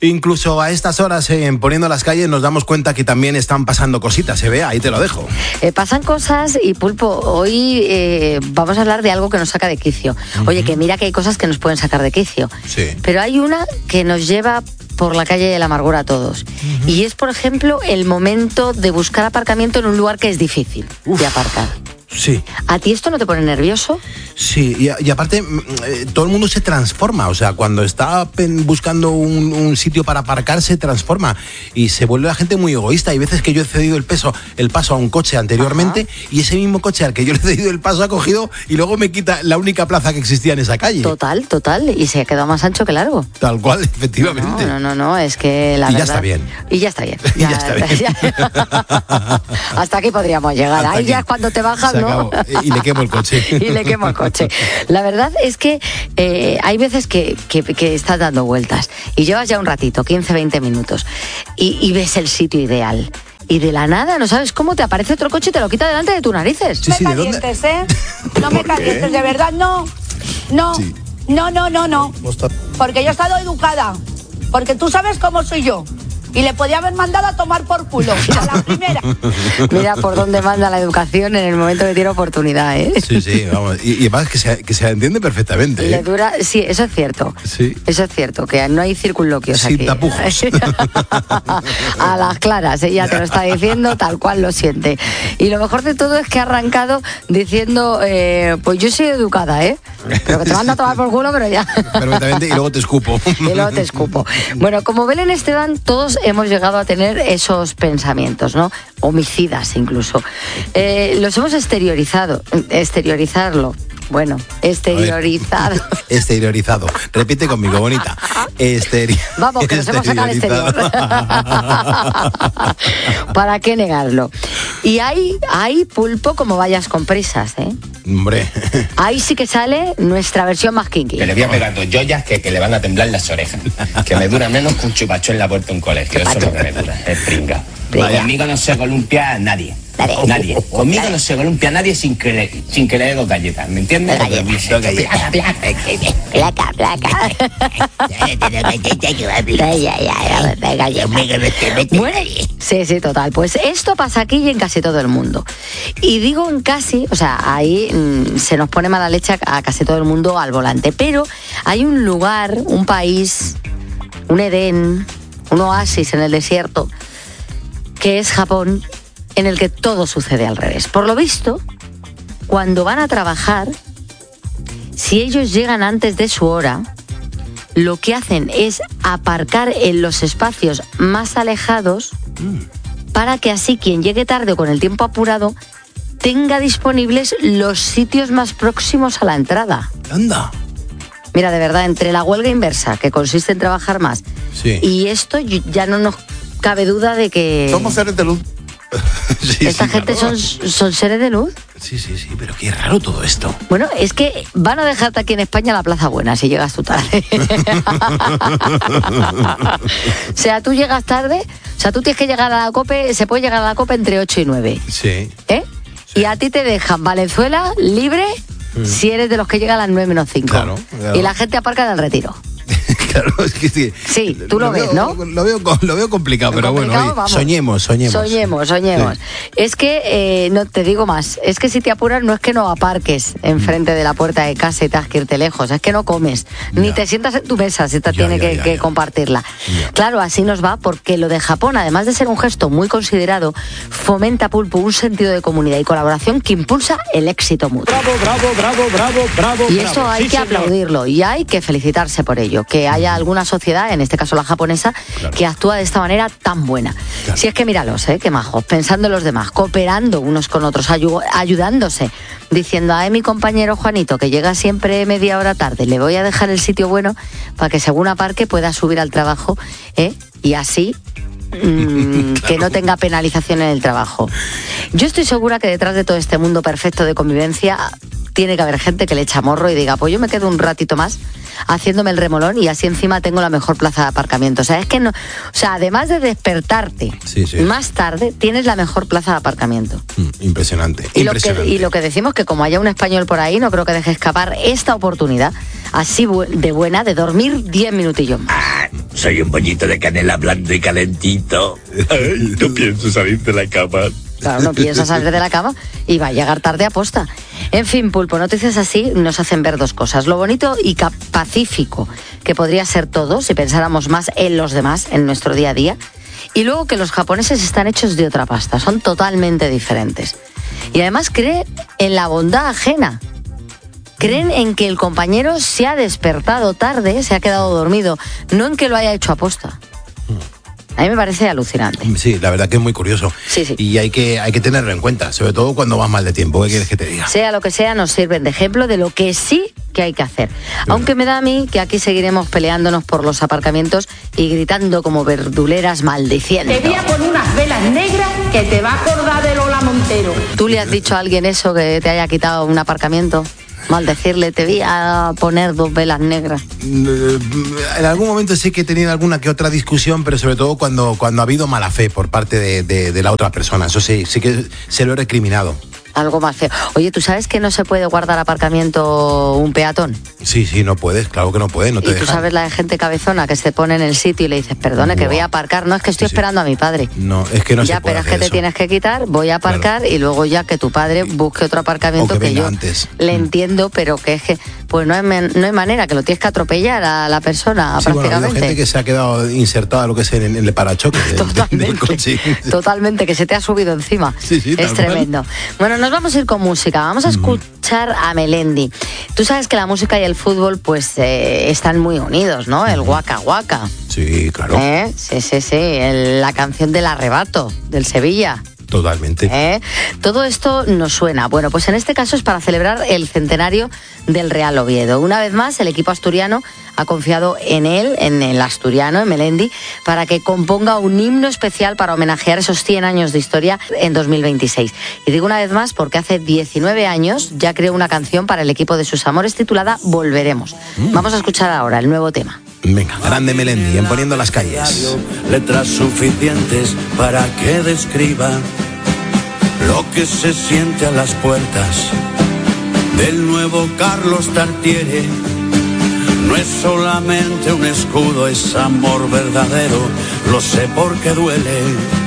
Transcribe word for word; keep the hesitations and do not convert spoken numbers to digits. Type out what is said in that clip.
Incluso a estas horas, eh, en Poniendo las Calles, nos damos cuenta que también están pasando cositas, se ve, ahí te lo dejo. Eh, pasan cosas y, Pulpo, hoy eh, vamos a hablar de algo que nos saca de quicio. Uh-huh. Oye, que mira que hay cosas que nos pueden sacar de quicio. Sí. Pero hay una que nos lleva por la calle de la amargura a todos. Uh-huh. Y es, por ejemplo, el momento de buscar aparcamiento en un lugar que es difícil Uf. de aparcar. Sí. ¿A ti esto no te pone nervioso? Sí, y, y aparte eh, todo el mundo se transforma, o sea, cuando está pen, buscando un, un sitio para aparcar se transforma y se vuelve la gente muy egoísta. Hay veces que yo he cedido el, peso, el paso a un coche anteriormente Ajá. y ese mismo coche al que yo le he cedido el paso ha cogido y luego me quita la única plaza que existía en esa calle. Total, total, y se ha quedado más ancho que largo. Tal cual, efectivamente. No, no, no, no es que la y verdad... ya está bien. Y ya está bien. Ya, y ya está bien. Ya... Hasta aquí podríamos llegar. Hasta Ahí aquí. Ya es cuando te bajas, se ¿no? Acabó. Y le quemo el coche. Y le quemo el coche. La verdad es que eh, hay veces que, que, que estás dando vueltas y llevas ya un ratito, quince, veinte minutos, y, y ves el sitio ideal. Y de la nada, no sabes cómo, te aparece otro coche y te lo quita delante de tus narices. Sí, sí, no me calientes, ¿eh? No me calientes, de verdad, no. No, sí. no, no, no, no. Porque yo he estado educada. Porque tú sabes cómo soy yo. Y le podía haber mandado a tomar por culo a la primera. Mira por dónde manda la educación en el momento que tiene oportunidad, ¿eh? Sí, sí, vamos. Y, y además que se, que se entiende perfectamente. ¿eh? Le dura, sí, eso es cierto. Sí. Eso es cierto, que no hay circunloquios Sin aquí. tapujos. A las claras, ella te lo está diciendo tal cual lo siente. Y lo mejor de todo es que ha arrancado diciendo, eh, pues yo soy educada, ¿eh? Pero que te manda a tomar por culo, pero ya. Perfectamente, y luego te escupo. Y luego te escupo. Bueno, como Belén Esteban, todos hemos llegado a tener esos pensamientos, ¿no? Homicidas incluso. Eh, los hemos exteriorizado, exteriorizarlo. Bueno, exteriorizado. Exteriorizado. Repite conmigo, bonita. Esteri- Vamos, que nos hemos sacado al exterior. ¿Para qué negarlo? Y ahí, ahí, Pulpo, como vayas con prisas, ¿eh? Hombre. Ahí sí que sale nuestra versión más kinky. Que le voy a pegar dos joyas que, que le van a temblar las orejas. Que me dura menos que un chupacho en la puerta de un colegio. Eso es lo que me dura. Es pringa. Vaya. Conmigo no se columpia nadie. Dale. Nadie. Conmigo Dale. no se columpia nadie sin que le, sin que le dé dos galletas. ¿Me entiendes? Galleta. Placa, placa. Placa, placa. Bueno, sí, sí, total. Pues esto pasa aquí y en casi todo el mundo. Y digo en casi, o sea, ahí mmm, se nos pone mala leche a casi todo el mundo al volante. Pero hay un lugar, un país, un Edén, un oasis en el desierto, que es Japón, en el que todo sucede al revés. Por lo visto, cuando van a trabajar, si ellos llegan antes de su hora, lo que hacen es aparcar en los espacios más alejados para que así quien llegue tarde o con el tiempo apurado tenga disponibles los sitios más próximos a la entrada. Anda. Mira, de verdad, entre la huelga inversa, que consiste en trabajar más, sí. y esto ya no nos cabe duda de que... Somos seres de luz. Sí, Esta sí, gente claro. son, son seres de luz. Sí, sí, sí, pero qué raro todo esto. Bueno, es que van a dejarte aquí en España la Plaza Buena si llegas tú tarde. O sea, tú llegas tarde, o sea, tú tienes que llegar a la COPE, se puede llegar a la COPE entre ocho y nueve. Sí. ¿Eh? Sí. Y a ti te dejan Valenzuela libre mm. si eres de los que llegan a las nueve menos cinco. Claro, claro. Y la gente aparca en el Retiro. Claro, es que sí. Sí, tú lo, lo ves, veo, ¿no? Lo veo, lo veo complicado, lo pero complicado, bueno, oye, soñemos, soñemos. Soñemos, soñemos. Sí. Es que, eh, no te digo más, es que si te apuras no es que no aparques enfrente mm. de la puerta de casa y te has que irte lejos, es que no comes, ya. ni te sientas en tu mesa si te ya, tiene ya, que, ya, que ya. compartirla. Ya. Claro, así nos va, porque lo de Japón, además de ser un gesto muy considerado, fomenta, Pulpo, un sentido de comunidad y colaboración que impulsa el éxito mutuo. Bravo, bravo, bravo, bravo, bravo. Y esto bravo. hay sí, que señor. aplaudirlo y hay que felicitarse por ello, que haya alguna sociedad, en este caso la japonesa, claro. que actúa de esta manera tan buena. Claro. Si es que míralos, ¿eh? Qué majos, pensando en los demás, cooperando unos con otros, ayu- ayudándose, diciendo a mi compañero Juanito, que llega siempre media hora tarde, le voy a dejar el sitio bueno para que según aparque pueda subir al trabajo, ¿eh? Y así... Mm, claro. que no tenga penalización en el trabajo. Yo estoy segura que detrás de todo este mundo perfecto de convivencia tiene que haber gente que le echa morro y diga, pues yo me quedo un ratito más haciéndome el remolón y así encima tengo la mejor plaza de aparcamiento. O sea, es que no, o sea, además de despertarte sí, sí. más tarde, tienes la mejor plaza de aparcamiento. Mm, impresionante, y impresionante. Lo que, y lo que decimos, que como haya un español por ahí, no creo que deje escapar esta oportunidad, así de buena, de dormir diez minutillos más. Ah, soy un pollito de canela blando y calentito. Ay, no pienso salir de la cama. Claro, no piensa salir de la cama y va a llegar tarde a posta. En fin, Pulpo, noticias así nos hacen ver dos cosas. Lo bonito y pacífico que podría ser todo si pensáramos más en los demás, en nuestro día a día. Y luego que los japoneses están hechos de otra pasta, son totalmente diferentes. Y además creen en la bondad ajena. Creen en que el compañero se ha despertado tarde, se ha quedado dormido, no en que lo haya hecho a posta. A mí me parece alucinante. Sí, la verdad que es muy curioso. Sí, sí. Y hay que, hay que tenerlo en cuenta, sobre todo cuando vas mal de tiempo. ¿Qué quieres que te diga? Sea lo que sea, nos sirven de ejemplo de lo que sí que hay que hacer. Aunque me da a mí que aquí seguiremos peleándonos por los aparcamientos y gritando como verduleras maldiciendo. Te voy a poner unas velas negras que te va a acordar de Lola Montero. ¿Tú le has dicho a alguien eso, que te haya quitado un aparcamiento? Maldecirle, te voy a poner dos velas negras. En algún momento sí que he tenido alguna que otra discusión, pero sobre todo cuando, cuando ha habido mala fe por parte de, de, de la otra persona. Eso sí, sí que se lo he recriminado. Algo más feo. Oye, ¿tú sabes que no se puede guardar aparcamiento un peatón? Sí, sí, no puedes, claro que no puedes, no te ¿Y tú dejan. sabes la de gente cabezona que se pone en el sitio y le dices, perdone, wow, que voy a aparcar? No, es que estoy sí, esperando sí. a mi padre. No, es que no ya, se puede pero es que eso. te tienes que quitar, voy a aparcar, claro. Y luego ya que tu padre busque otro aparcamiento, o que, que yo antes. le mm. entiendo, pero que es que pues no hay, no hay manera, que lo tienes que atropellar a la persona sí, prácticamente. Bueno, hay gente que se ha quedado insertada lo que es en, en el parachoques. Totalmente, del coche. Totalmente, que se te ha subido encima. Sí, sí, es tremendo. Cual. Bueno, nos vamos a ir con música. Vamos a escuchar mm. a Melendi. Tú sabes que la música y el fútbol pues eh, están muy unidos, ¿no? El Waka Waka. Sí, claro. ¿Eh? Sí, sí, sí. El, la canción del arrebato del Sevilla. Totalmente. ¿Eh? Todo esto nos suena. Bueno, pues en este caso es para celebrar el centenario del Real Oviedo. Una vez más, el equipo asturiano ha confiado en él, en el asturiano, en Melendi, para que componga un himno especial para homenajear esos cien años de historia en dos mil veintiséis. Y digo una vez más porque hace diecinueve años ya creó una canción para el equipo de sus amores titulada Volveremos. Mm. Vamos a escuchar ahora el nuevo tema. Venga, grande Melendi, en Poniendo las Calles. Letras suficientes para que describa lo que se siente a las puertas del nuevo Carlos Tartiere. No es solamente un escudo, es amor verdadero, lo sé porque duele.